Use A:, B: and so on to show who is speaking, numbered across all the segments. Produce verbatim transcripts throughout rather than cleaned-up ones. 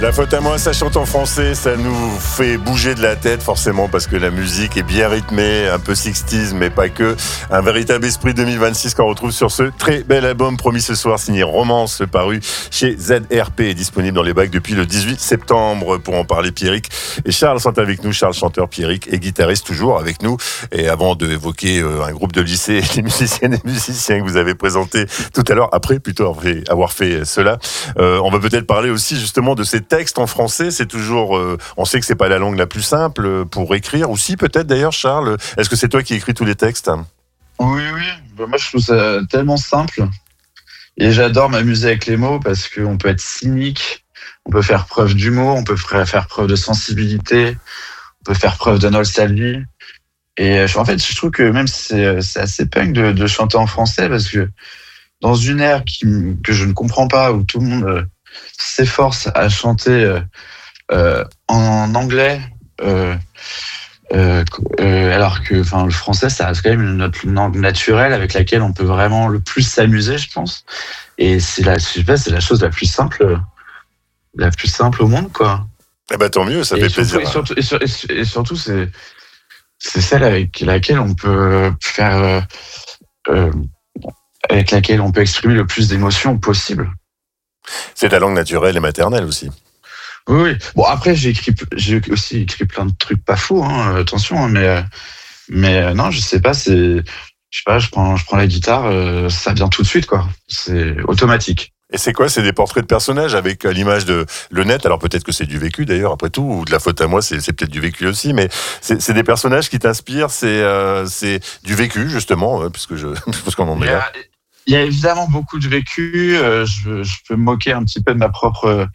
A: La faute à moi, ça chante en français, ça nous fait bouger de la tête forcément parce que la musique est bien rythmée, un peu sixties mais pas que. Un véritable esprit deux mille vingt-six qu'on retrouve sur ce très bel album promis ce soir, signé Romance, paru chez Z R P, et disponible dans les bacs depuis le dix-huit septembre. Pour en parler, Pierrick et Charles sont avec nous. Charles, chanteur, Pierrick et guitariste, toujours avec nous. Et avant d'évoquer un groupe de lycée, les musiciennes et musiciens que vous avez présentés tout à l'heure, après plutôt avoir fait, avoir fait cela, euh, on va peut-être parler aussi justement de ces textes en français. C'est toujours, euh, on sait que c'est pas la langue la plus simple pour écrire, ou si peut-être d'ailleurs, Charles. Est-ce que c'est toi qui écris tous les textes ?
B: Oui, oui. Bah, moi, je trouve ça tellement simple. Et j'adore m'amuser avec les mots parce qu'on peut être cynique, on peut faire preuve d'humour, on peut faire preuve de sensibilité, on peut faire preuve de nostalgie. Et en fait, je trouve que même c'est, c'est assez punk de, de chanter en français parce que dans une ère qui, que je ne comprends pas, où tout le monde euh, s'efforce à chanter euh, en anglais, euh, euh, euh, alors que enfin, le français, ça reste quand même notre langue naturelle avec laquelle on peut vraiment le plus s'amuser, je pense. Et c'est la, je sais pas, c'est la chose la plus simple, la plus simple au monde, quoi.
A: Eh ben, tant mieux, ça
B: et
A: fait
B: surtout,
A: plaisir.
B: Et surtout, et surtout, et surtout c'est, c'est celle avec laquelle on peut faire, euh, euh, avec laquelle on peut exprimer le plus d'émotions possible.
A: C'est ta langue naturelle et maternelle aussi.
B: Oui, oui. Bon, après, j'ai écrit, j'ai aussi écrit plein de trucs pas faux, hein, attention, hein, mais, mais non, je sais pas, c'est, je sais pas, je prends, je prends la guitare, euh, ça vient tout de suite, quoi. C'est automatique.
A: Et c'est quoi ? C'est des portraits de personnages avec l'image de le net. Alors peut-être que c'est du vécu d'ailleurs, après tout, ou de la faute à moi, c'est, c'est peut-être du vécu aussi, mais c'est, c'est des personnages qui t'inspirent, c'est, euh, c'est du vécu, justement, euh, puisque je, parce qu'on en est là.
B: Il y a évidemment beaucoup de vécu. Euh, je, je peux me moquer un petit peu de ma propre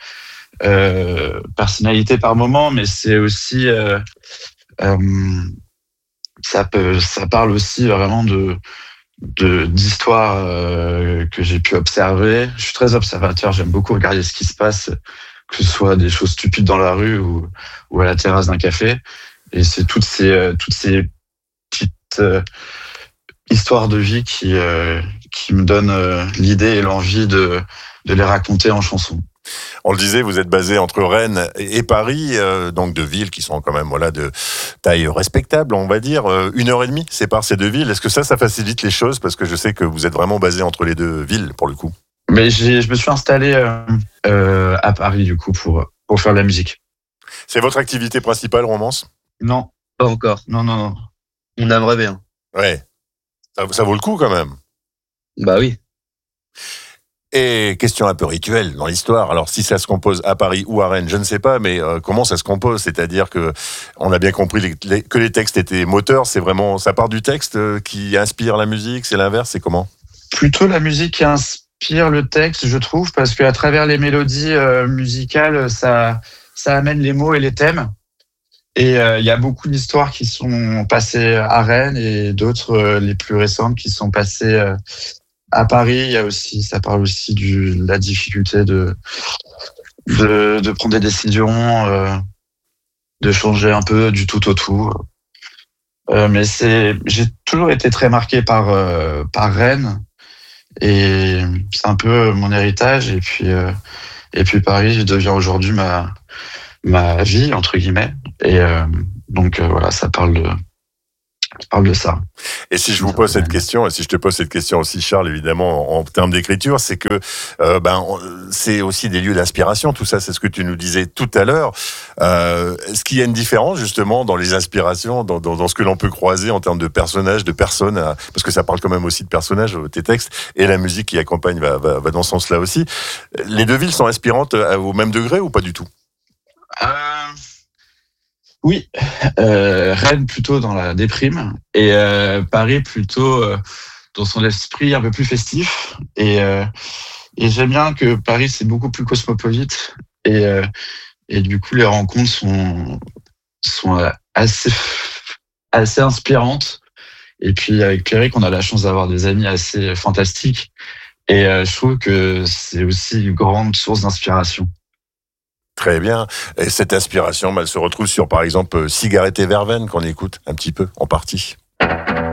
B: euh, personnalité par moment, mais c'est aussi euh, euh, ça peut, ça parle aussi vraiment de, de d'histoires euh, que j'ai pu observer. Je suis très observateur. J'aime beaucoup regarder ce qui se passe, que ce soit des choses stupides dans la rue ou, ou à la terrasse d'un café. Et c'est toutes ces toutes ces petites euh, histoires de vie qui euh, qui me donnent euh, l'idée et l'envie de de les raconter en chanson.
A: On le disait, vous êtes basé entre Rennes et Paris, euh, donc deux villes qui sont quand même voilà de taille respectable, on va dire. Euh, une heure et demie sépare ces deux villes. Est-ce que ça, ça facilite les choses ? Parce que je sais que vous êtes vraiment basé entre les deux villes, pour le coup.
B: Mais j'ai, je me suis installé euh, euh, à Paris, du coup, pour, pour faire de la musique.
A: C'est votre activité principale, Romance ?
B: Non,
C: pas encore.
B: Non, non, non.
C: On aimerait bien.
A: Ouais. Ça, ça vaut le coup, quand même.
C: Bah oui.
A: Et question un peu rituelle dans l'histoire. Alors, si ça se compose à Paris ou à Rennes, je ne sais pas, mais euh, comment ça se compose ? C'est-à-dire que on a bien compris les, les, que les textes étaient moteurs. C'est vraiment, ça part du texte euh, qui inspire la musique. C'est l'inverse. C'est comment ?
B: Plutôt la musique qui inspire le texte, je trouve, parce qu'à travers les mélodies euh, musicales, ça, ça amène les mots et les thèmes. Et il euh, y a beaucoup d'histoires qui sont passées à Rennes et d'autres, euh, les plus récentes, qui sont passées euh, à Paris. Il y a aussi, ça parle aussi de la difficulté de, de, de prendre des décisions, euh, de changer un peu du tout au tout. Euh, mais c'est, j'ai toujours été très marqué par, euh, par Rennes. Et c'est un peu mon héritage. Et puis, euh, et puis Paris devient aujourd'hui ma, ma vie, entre guillemets. Et euh, donc, euh, voilà, ça parle de, ça parle de ça.
A: Et si je vous pose cette question, et si je te pose cette question aussi, Charles, évidemment, en, en termes d'écriture, c'est que euh, ben, c'est aussi des lieux d'inspiration, tout ça, c'est ce que tu nous disais tout à l'heure. Euh, est-ce qu'il y a une différence, justement, dans les inspirations, dans, dans, dans ce que l'on peut croiser en termes de personnages, de personnes, euh, parce que ça parle quand même aussi de personnages, tes textes, et la musique qui accompagne va, va, va dans ce sens-là aussi. Les deux villes sont inspirantes au même degré ou pas du tout ?
B: euh... Oui, euh, Rennes plutôt dans la déprime et euh, Paris plutôt euh, dans son esprit un peu plus festif. Et, euh, et j'aime bien que Paris c'est beaucoup plus cosmopolite et, euh, et du coup les rencontres sont, sont assez, assez inspirantes. Et puis avec Pierrick, on a la chance d'avoir des amis assez fantastiques et euh, je trouve que c'est aussi une grande source d'inspiration.
A: Très bien. Et cette inspiration, elle se retrouve sur, par exemple, Cigarette et Verveine, qu'on écoute un petit peu, en partie.